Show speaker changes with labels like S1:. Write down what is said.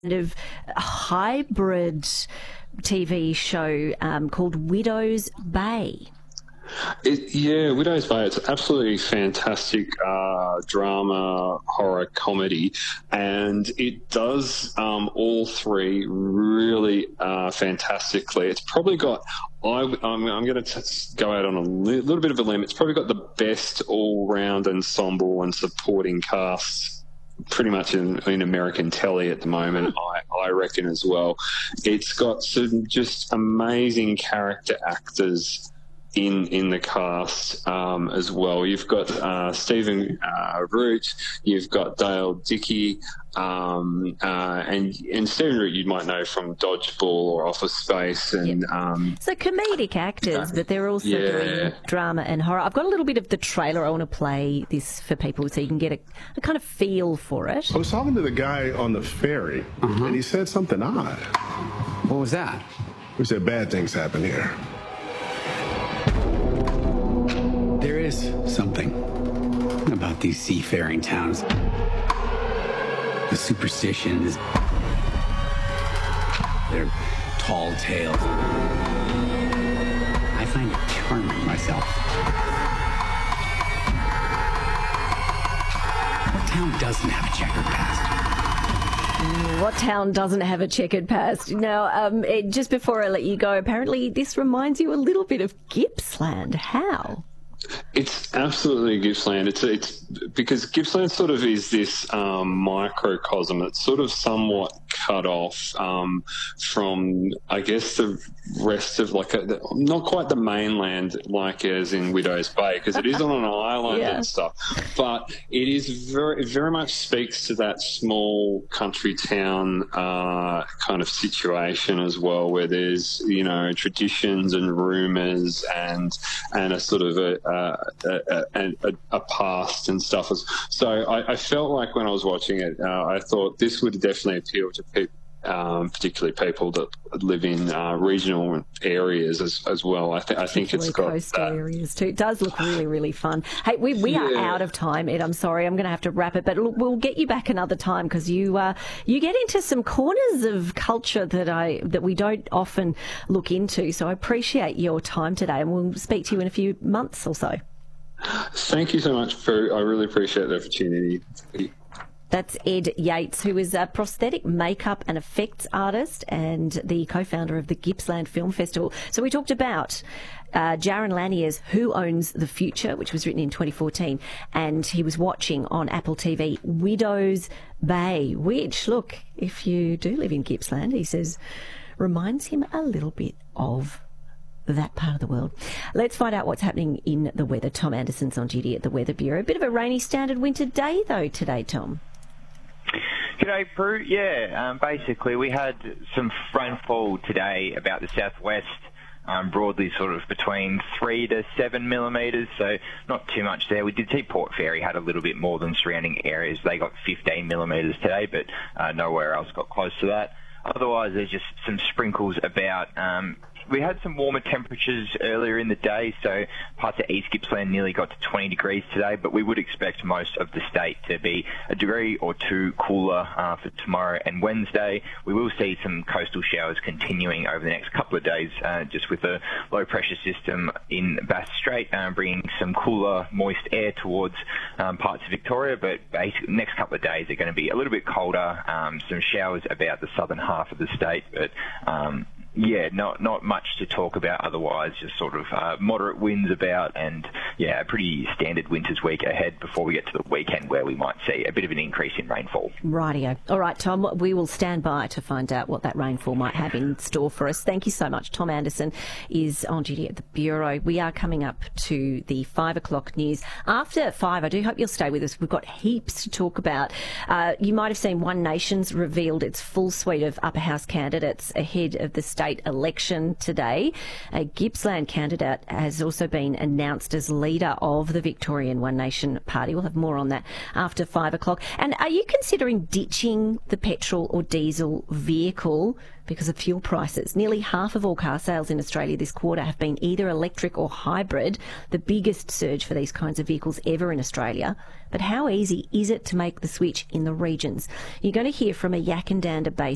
S1: of hybrid TV show called Widow's Bay.
S2: Widow's Bay, it's absolutely fantastic drama, horror, comedy, and it does all three really fantastically. It's probably got, I'm going to go out on a little bit of a limb, it's probably got the best all-round ensemble and supporting cast pretty much in American telly at the moment, I reckon as well. It's got some just amazing character actors in the cast as well. You've got Stephen Root, you've got Dale Dickey, and Stephen Root you might know from Dodgeball or Office Space. And
S1: so comedic actors, but they're also doing drama and horror. I've got a little bit of the trailer. I want to play this for people so you can get a kind of feel for it.
S3: I was talking to the guy on the ferry, and he said something odd.
S4: What was that?
S3: He said bad things happen here.
S4: There is something about these seafaring towns. The superstitions, their tall tales. I find it charming myself. What town doesn't have a checkered past?
S1: What town doesn't have a checkered past? Now, just before I let you go, apparently this reminds you a little bit of Gippsland. How?
S2: It's absolutely Gippsland. It's because Gippsland sort of is this microcosm that's sort of somewhat cut off from, I guess, the rest of not quite the mainland like as in Widow's Bay, because it is on an island and stuff. But it is it very much speaks to that small country town kind of situation as well, where there's traditions and rumours and a sort of a past and stuff. So I felt like when I was watching it, I thought this would definitely appeal to people, particularly people that live in regional areas as well. I think it's got
S1: coastal areas too. It does look really, really fun. Hey, we are out of time, Ed. I'm sorry, I'm going to have to wrap it, but we'll get you back another time because you get into some corners of culture that we don't often look into. So I appreciate your time today, and we'll speak to you in a few months or so.
S2: Thank you so much, I really appreciate the opportunity.
S1: That's Ed Yates, who is a prosthetic makeup and effects artist and the co-founder of the Gippsland Film Festival. So we talked about Jaron Lanier's Who Owns the Future, which was written in 2014, and he was watching on Apple TV Widow's Bay, which, look, if you do live in Gippsland, he says, reminds him a little bit of that part of the world. Let's find out what's happening in the weather. Tom Anderson's on duty at the Weather Bureau. A bit of a rainy standard winter day, though, today, Tom.
S5: G'day, Prue. Basically we had some rainfall today about the southwest, broadly sort of between 3 to 7 millimetres, so not too much there. We did see Port Fairy had a little bit more than surrounding areas. They got 15 millimetres today, but nowhere else got close to that. Otherwise, there's just some sprinkles about. We had some warmer temperatures earlier in the day, so parts of East Gippsland nearly got to 20 degrees today, but we would expect most of the state to be a degree or two cooler for tomorrow and Wednesday. We will see some coastal showers continuing over the next couple of days, just with a low-pressure system in Bass Strait, bringing some cooler, moist air towards parts of Victoria, but basically next couple of days are going to be a little bit colder, some showers about the southern half of the state, but not much to talk about otherwise, just sort of moderate winds about and, a pretty standard winter's week ahead before we get to the weekend where we might see a bit of an increase in rainfall.
S1: Rightio. All right, Tom, we will stand by to find out what that rainfall might have in store for us. Thank you so much. Tom Anderson is on duty at the Bureau. We are coming up to the 5 o'clock news. After 5, I do hope you'll stay with us. We've got heaps to talk about. You might have seen One Nation's revealed its full suite of upper house candidates ahead of the state election today. A Gippsland candidate has also been announced as leader of the Victorian One Nation Party. We'll have more on that after 5 o'clock. And are you considering ditching the petrol or diesel vehicle because of fuel prices? Nearly half of all car sales in Australia this quarter have been either electric or hybrid, the biggest surge for these kinds of vehicles ever in Australia. But how easy is it to make the switch in the regions? You're going to hear from a Yackandandah based